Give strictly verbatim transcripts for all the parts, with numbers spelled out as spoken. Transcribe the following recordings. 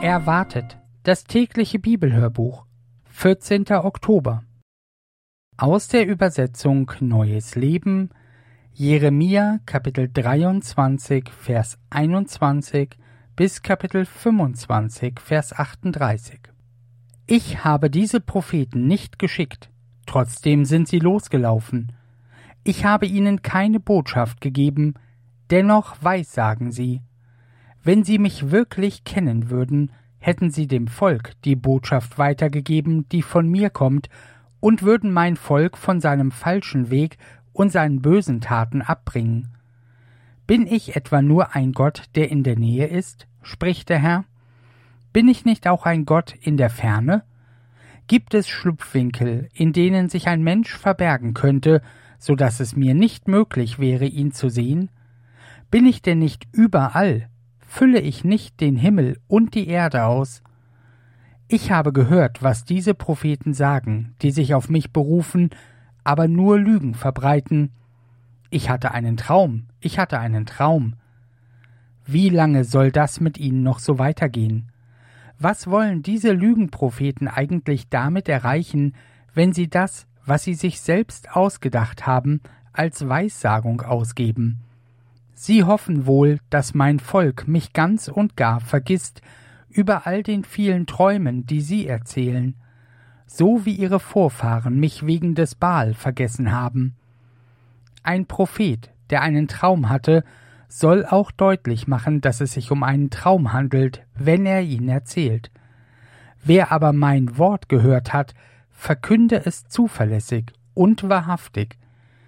Erwartet, das tägliche Bibelhörbuch, vierzehnter Oktober. Aus der Übersetzung Neues Leben, Jeremia Kapitel dreiundzwanzig, Vers einundzwanzig bis Kapitel fünfundzwanzig, Vers achtunddreißig. Ich habe diese Propheten nicht geschickt, trotzdem sind sie losgelaufen. Ich habe ihnen keine Botschaft gegeben, dennoch weissagen sie. Wenn sie mich wirklich kennen würden, hätten sie dem Volk die Botschaft weitergegeben, die von mir kommt, und würden mein Volk von seinem falschen Weg und seinen bösen Taten abbringen. Bin ich etwa nur ein Gott, der in der Nähe ist, spricht der Herr? Bin ich nicht auch ein Gott in der Ferne? Gibt es Schlupfwinkel, in denen sich ein Mensch verbergen könnte, so dass es mir nicht möglich wäre, ihn zu sehen? Bin ich denn nicht überall? Fülle ich nicht den Himmel und die Erde aus? Ich habe gehört, was diese Propheten sagen, die sich auf mich berufen, aber nur Lügen verbreiten. Ich hatte einen Traum, ich hatte einen Traum. Wie lange soll das mit ihnen noch so weitergehen? Was wollen diese Lügenpropheten eigentlich damit erreichen, wenn sie das, was sie sich selbst ausgedacht haben, als Weissagung ausgeben? Sie hoffen wohl, dass mein Volk mich ganz und gar vergisst über all den vielen Träumen, die sie erzählen, so wie ihre Vorfahren mich wegen des Baal vergessen haben. Ein Prophet, der einen Traum hatte, soll auch deutlich machen, dass es sich um einen Traum handelt, wenn er ihn erzählt. Wer aber mein Wort gehört hat, verkünde es zuverlässig und wahrhaftig.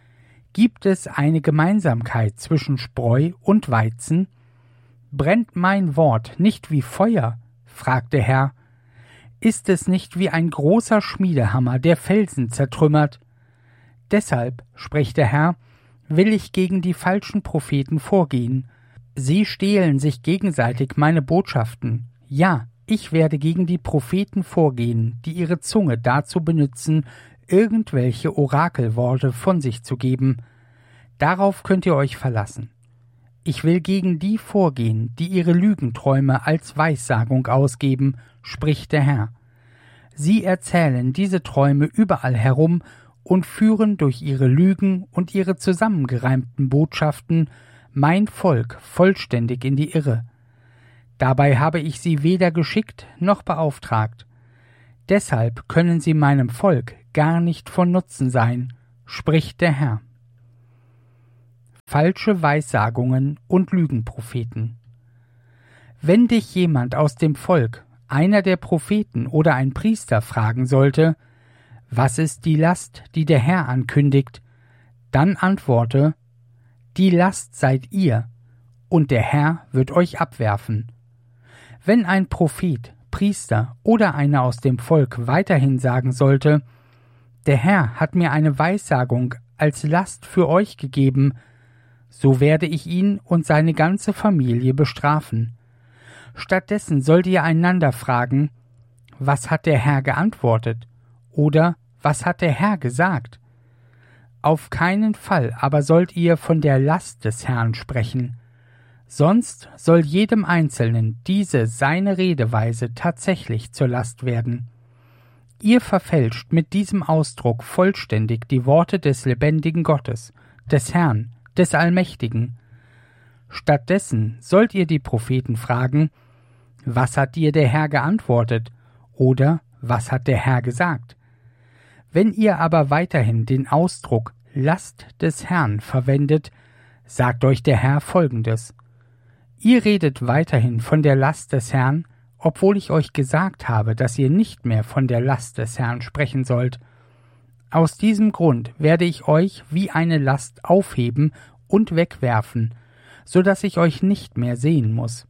Gibt es eine Gemeinsamkeit zwischen Spreu und Weizen? Brennt mein Wort nicht wie Feuer? Fragt der Herr. Ist es nicht wie ein großer Schmiedehammer, der Felsen zertrümmert? Deshalb, spricht der Herr, will ich gegen die falschen Propheten vorgehen. Sie stehlen sich gegenseitig meine Botschaften. Ja, ich werde gegen die Propheten vorgehen, die ihre Zunge dazu benutzen, irgendwelche Orakelworte von sich zu geben. Darauf könnt ihr euch verlassen. Ich will gegen die vorgehen, die ihre Lügenträume als Weissagung ausgeben, spricht der Herr. Sie erzählen diese Träume überall herum und führen durch ihre Lügen und ihre zusammengereimten Botschaften mein Volk vollständig in die Irre. Dabei habe ich sie weder geschickt noch beauftragt. Deshalb können sie meinem Volk gar nicht von Nutzen sein, spricht der Herr. Falsche Weissagungen und Lügenpropheten. Wenn dich jemand aus dem Volk, einer der Propheten oder ein Priester fragen sollte, was ist die Last, die der Herr ankündigt, dann antworte, die Last seid ihr, und der Herr wird euch abwerfen. Wenn ein Prophet, Priester oder einer aus dem Volk weiterhin sagen sollte, der Herr hat mir eine Weissagung als Last für euch gegeben, so werde ich ihn und seine ganze Familie bestrafen. Stattdessen sollt ihr einander fragen, was hat der Herr geantwortet? Oder was hat der Herr gesagt? Auf keinen Fall aber sollt ihr von der Last des Herrn sprechen. Sonst soll jedem Einzelnen diese seine Redeweise tatsächlich zur Last werden. Ihr verfälscht mit diesem Ausdruck vollständig die Worte des lebendigen Gottes, des Herrn, des Allmächtigen. Stattdessen sollt ihr die Propheten fragen, was hat dir der Herr geantwortet? Oder was hat der Herr gesagt? Wenn ihr aber weiterhin den Ausdruck Last des Herrn verwendet, sagt euch der Herr Folgendes. Ihr redet weiterhin von der Last des Herrn, obwohl ich euch gesagt habe, dass ihr nicht mehr von der Last des Herrn sprechen sollt. Aus diesem Grund werde ich euch wie eine Last aufheben und wegwerfen, so dass ich euch nicht mehr sehen muss.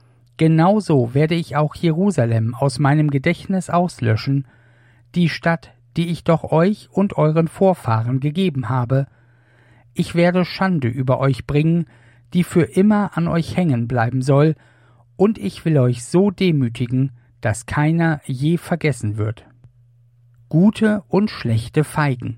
Genauso werde ich auch Jerusalem aus meinem Gedächtnis auslöschen, die Stadt, die ich doch euch und euren Vorfahren gegeben habe. Ich werde Schande über euch bringen, die für immer an euch hängen bleiben soll, und ich will euch so demütigen, dass keiner je vergessen wird. Gute und schlechte Feigen.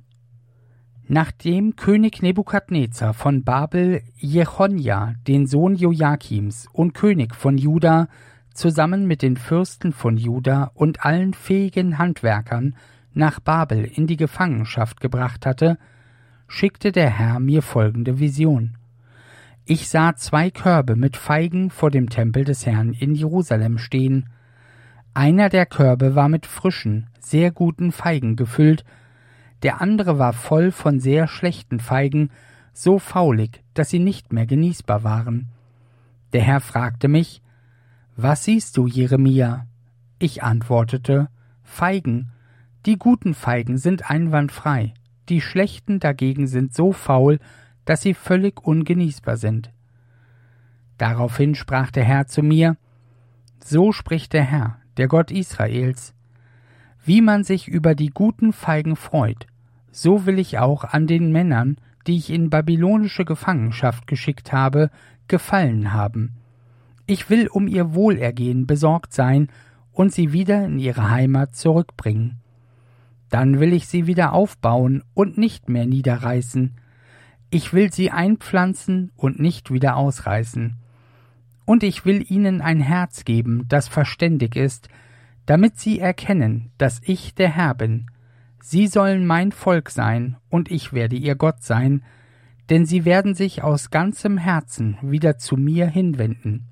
Nachdem König Nebukadnezar von Babel Jechonja, den Sohn Joachims und König von Juda, zusammen mit den Fürsten von Juda und allen fähigen Handwerkern nach Babel in die Gefangenschaft gebracht hatte, schickte der Herr mir folgende Vision. Ich sah zwei Körbe mit Feigen vor dem Tempel des Herrn in Jerusalem stehen. Einer der Körbe war mit frischen, sehr guten Feigen gefüllt, der andere war voll von sehr schlechten Feigen, so faulig, dass sie nicht mehr genießbar waren. Der Herr fragte mich, »Was siehst du, Jeremia?« Ich antwortete, »Feigen. Die guten Feigen sind einwandfrei, die schlechten dagegen sind so faul, dass sie völlig ungenießbar sind.« Daraufhin sprach der Herr zu mir, »So spricht der Herr, der Gott Israels. Wie man sich über die guten Feigen freut, so will ich auch an den Männern, die ich in babylonische Gefangenschaft geschickt habe, gefallen haben. Ich will um ihr Wohlergehen besorgt sein und sie wieder in ihre Heimat zurückbringen. Dann will ich sie wieder aufbauen und nicht mehr niederreißen. Ich will sie einpflanzen und nicht wieder ausreißen. Und ich will ihnen ein Herz geben, das verständig ist, damit sie erkennen, dass ich der Herr bin. Sie sollen mein Volk sein, und ich werde ihr Gott sein, denn sie werden sich aus ganzem Herzen wieder zu mir hinwenden.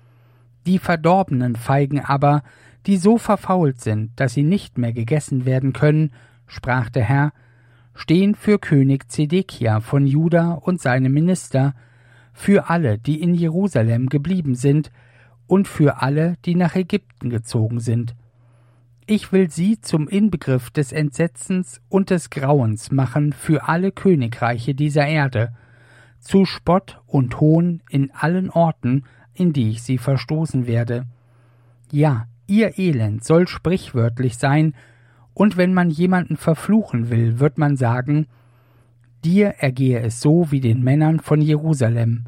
Die verdorbenen Feigen aber, die so verfault sind, dass sie nicht mehr gegessen werden können, sprach der Herr, stehen für König Zedekia von Juda und seine Minister, für alle, die in Jerusalem geblieben sind, und für alle, die nach Ägypten gezogen sind. Ich will sie zum Inbegriff des Entsetzens und des Grauens machen für alle Königreiche dieser Erde, zu Spott und Hohn in allen Orten, in die ich sie verstoßen werde. Ja, ihr Elend soll sprichwörtlich sein, und wenn man jemanden verfluchen will, wird man sagen, dir ergehe es so wie den Männern von Jerusalem.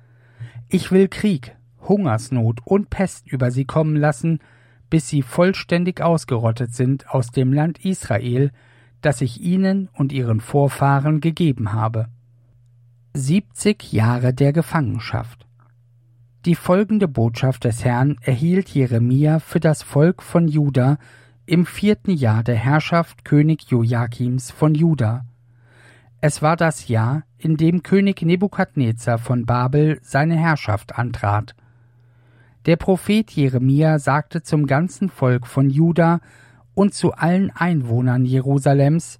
Ich will Krieg, Hungersnot und Pest über sie kommen lassen, bis sie vollständig ausgerottet sind aus dem Land Israel, das ich ihnen und ihren Vorfahren gegeben habe. Siebzig Jahre der Gefangenschaft. Die folgende Botschaft des Herrn erhielt Jeremia für das Volk von Juda im vierten Jahr der Herrschaft König Joachims von Juda. Es war das Jahr, in dem König Nebukadnezar von Babel seine Herrschaft antrat. Der Prophet Jeremia sagte zum ganzen Volk von Juda und zu allen Einwohnern Jerusalems: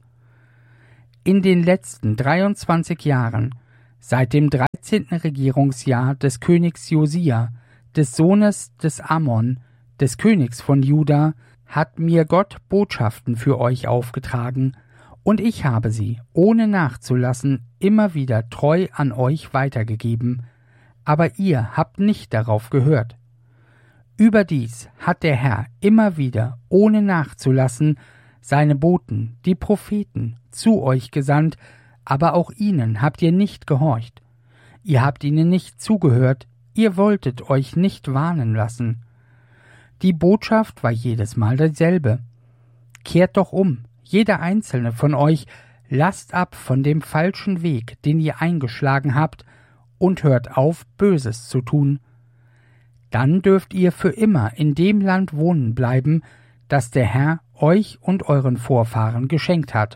In den letzten dreiundzwanzig Jahren, seit dem dreizehnten Regierungsjahr des Königs Josia, des Sohnes des Ammon, des Königs von Juda, hat mir Gott Botschaften für euch aufgetragen, und ich habe sie, ohne nachzulassen, immer wieder treu an euch weitergegeben, aber ihr habt nicht darauf gehört. Überdies hat der Herr immer wieder, ohne nachzulassen, seine Boten, die Propheten, zu euch gesandt, aber auch ihnen habt ihr nicht gehorcht. Ihr habt ihnen nicht zugehört, ihr wolltet euch nicht warnen lassen. Die Botschaft war jedes Mal dieselbe. Kehrt doch um, jeder einzelne von euch, lasst ab von dem falschen Weg, den ihr eingeschlagen habt, und hört auf, Böses zu tun. Dann dürft ihr für immer in dem Land wohnen bleiben, das der Herr euch und euren Vorfahren geschenkt hat.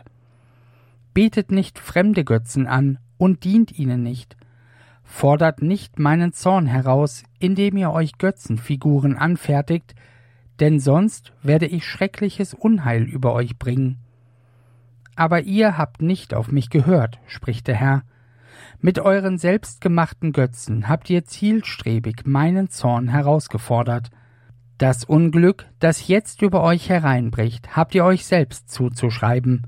Betet nicht fremde Götzen an und dient ihnen nicht. Fordert nicht meinen Zorn heraus, indem ihr euch Götzenfiguren anfertigt, denn sonst werde ich schreckliches Unheil über euch bringen. Aber ihr habt nicht auf mich gehört, spricht der Herr. Mit euren selbstgemachten Götzen habt ihr zielstrebig meinen Zorn herausgefordert. Das Unglück, das jetzt über euch hereinbricht, habt ihr euch selbst zuzuschreiben.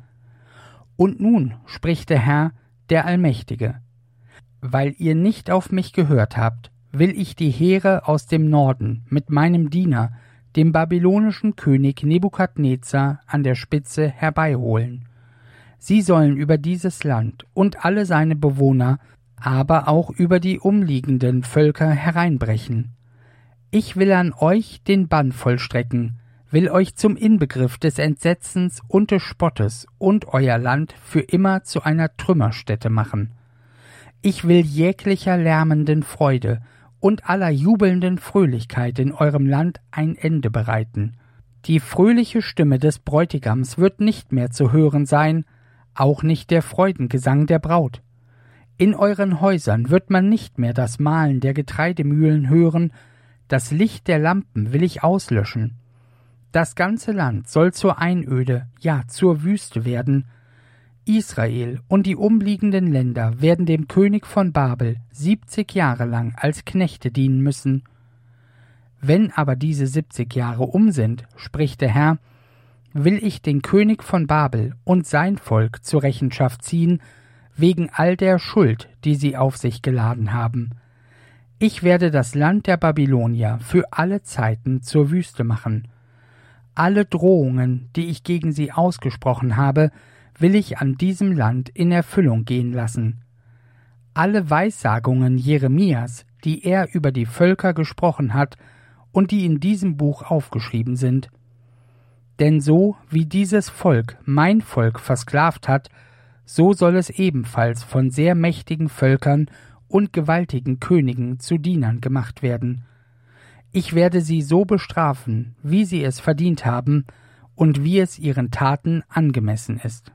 Und nun, spricht der Herr, der Allmächtige, weil ihr nicht auf mich gehört habt, will ich die Heere aus dem Norden mit meinem Diener, dem babylonischen König Nebukadnezar, an der Spitze herbeiholen. Sie sollen über dieses Land und alle seine Bewohner, aber auch über die umliegenden Völker hereinbrechen. Ich will an euch den Bann vollstrecken, will euch zum Inbegriff des Entsetzens und des Spottes und euer Land für immer zu einer Trümmerstätte machen. Ich will jeglicher lärmenden Freude und aller jubelnden Fröhlichkeit in eurem Land ein Ende bereiten. Die fröhliche Stimme des Bräutigams wird nicht mehr zu hören sein, auch nicht der Freudengesang der Braut. In euren Häusern wird man nicht mehr das Mahlen der Getreidemühlen hören, das Licht der Lampen will ich auslöschen. Das ganze Land soll zur Einöde, ja zur Wüste werden. Israel und die umliegenden Länder werden dem König von Babel siebzig Jahre lang als Knechte dienen müssen. Wenn aber diese siebzig Jahre um sind, spricht der Herr, will ich den König von Babel und sein Volk zur Rechenschaft ziehen, wegen all der Schuld, die sie auf sich geladen haben. Ich werde das Land der Babylonier für alle Zeiten zur Wüste machen. Alle Drohungen, die ich gegen sie ausgesprochen habe, will ich an diesem Land in Erfüllung gehen lassen. Alle Weissagungen Jeremias, die er über die Völker gesprochen hat und die in diesem Buch aufgeschrieben sind. Denn so wie dieses Volk mein Volk versklavt hat, so soll es ebenfalls von sehr mächtigen Völkern und gewaltigen Königen zu Dienern gemacht werden. Ich werde sie so bestrafen, wie sie es verdient haben und wie es ihren Taten angemessen ist.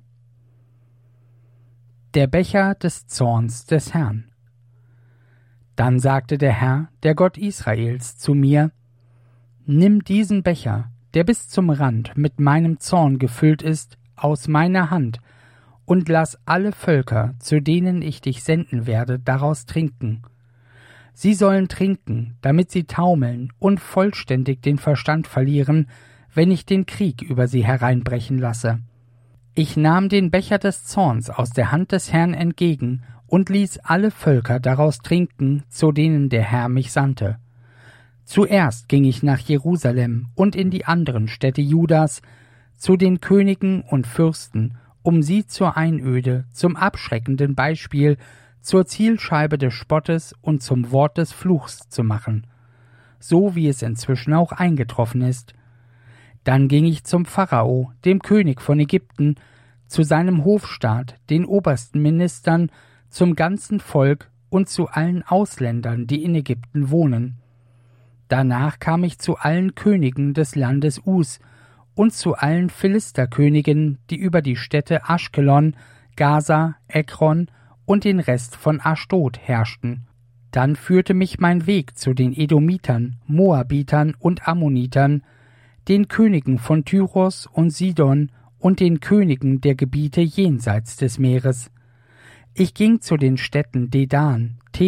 Der Becher des Zorns des Herrn. Dann sagte der Herr, der Gott Israels, zu mir: Nimm diesen Becher, der bis zum Rand mit meinem Zorn gefüllt ist, aus meiner Hand, und lass alle Völker, zu denen ich dich senden werde, daraus trinken. Sie sollen trinken, damit sie taumeln und vollständig den Verstand verlieren, wenn ich den Krieg über sie hereinbrechen lasse. Ich nahm den Becher des Zorns aus der Hand des Herrn entgegen und ließ alle Völker daraus trinken, zu denen der Herr mich sandte. Zuerst ging ich nach Jerusalem und in die anderen Städte Judas, zu den Königen und Fürsten, um sie zur Einöde, zum abschreckenden Beispiel, zur Zielscheibe des Spottes und zum Wort des Fluchs zu machen, so wie es inzwischen auch eingetroffen ist. Dann ging ich zum Pharao, dem König von Ägypten, zu seinem Hofstaat, den obersten Ministern, zum ganzen Volk und zu allen Ausländern, die in Ägypten wohnen. Danach kam ich zu allen Königen des Landes Us und zu allen Philisterkönigen, die über die Städte Aschkelon, Gaza, Ekron und den Rest von Aschdod herrschten. Dann führte mich mein Weg zu den Edomitern, Moabitern und Ammonitern, den Königen von Tyros und Sidon und den Königen der Gebiete jenseits des Meeres. Ich ging zu den Städten Dedan,